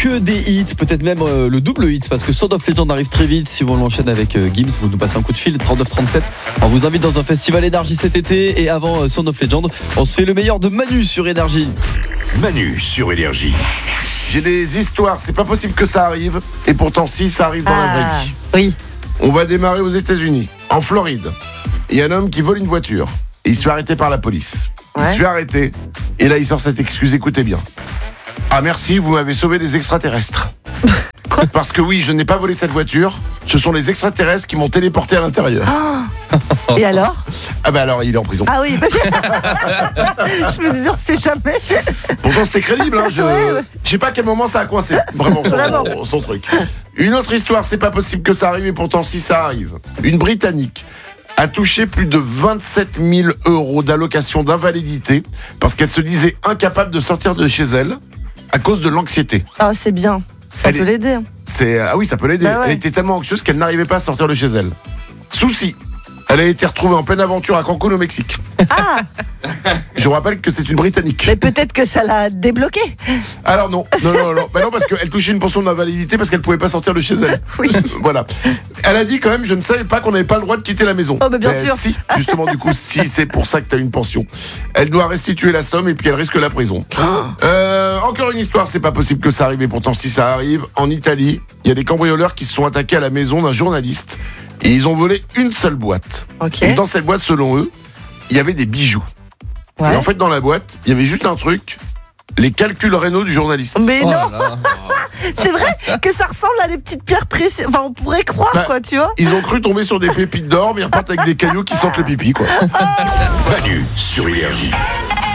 que des hits, peut-être même le double hit, parce que Sound of Legend arrive très vite. Si on l'enchaîne avec Gims, vous nous passez un coup de fil, 39-37. On vous invite dans un festival Énergie cet été. Et avant Sound of Legend, on se fait le meilleur de Manu sur Énergie. Manu sur Énergie. J'ai des histoires, c'est pas possible que ça arrive. Et pourtant si, ça arrive dans la vraie vie. Oui. On va démarrer aux États-Unis, en Floride. Il y a un homme qui vole une voiture. Et il se fait arrêter par la police. Il se fait arrêter. Et là, il sort cette excuse, écoutez bien. Ah merci, vous m'avez sauvé des extraterrestres. Parce que oui, je n'ai pas volé cette voiture. Ce sont les extraterrestres qui m'ont téléporté à l'intérieur. Et alors ? Ah bah alors, il est en prison. Ah oui. Je me disais, on sait jamais. Pourtant, c'était crédible. Hein, je sais pas à quel moment ça a coincé. Vraiment, son truc. Une autre histoire, c'est pas possible que ça arrive. Et pourtant, si ça arrive. Une Britannique a touché plus de 27 000 € d'allocation d'invalidité parce qu'elle se disait incapable de sortir de chez elle à cause de l'anxiété. Ah, c'est bien. Ça peut l'aider. Ah oui, ça peut l'aider. Bah ouais. Elle était tellement anxieuse qu'elle n'arrivait pas à sortir de chez elle. Souci. Elle a été retrouvée en pleine aventure à Cancun au Mexique. Ah. Je vous rappelle que c'est une Britannique. Mais peut-être que ça l'a débloqué. Alors non. Bah non, parce qu'elle touchait une pension d'invalidité parce qu'elle pouvait pas sortir de chez elle. Oui. Voilà. Elle a dit quand même, je ne savais pas qu'on n'avait pas le droit de quitter la maison. Oh, mais bien sûr. Si, justement, du coup, si, c'est pour ça que tu as une pension. Elle doit restituer la somme et puis elle risque la prison. Encore une histoire, c'est pas possible que ça arrive. Et pourtant, si ça arrive, en Italie, il y a des cambrioleurs qui se sont attaqués à la maison d'un journaliste. Et ils ont volé une seule boîte. Okay. Et dans cette boîte, selon eux, il y avait des bijoux. Ouais. Et en fait, dans la boîte, il y avait juste un truc, les calculs rénaux du journaliste. Mais Oh non. là là. C'est vrai que ça ressemble à des petites pierres précieuses. Enfin, on pourrait croire, Bah, quoi, tu vois. Ils ont cru tomber sur des pépites d'or, mais ils repartent avec des cailloux qui sentent le pipi, quoi. Manu sur Énergie.